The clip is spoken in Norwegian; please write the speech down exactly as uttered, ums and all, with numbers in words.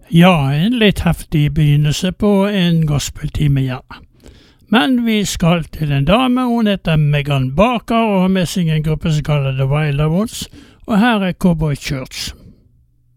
Ja, en litt heftig begynnelse på en gospeltime, ja. Men vi skal til en dame, hun heter Megan Barker og har med seg en gruppe som kaller The Wilder Ones, og her er Cowboy Church.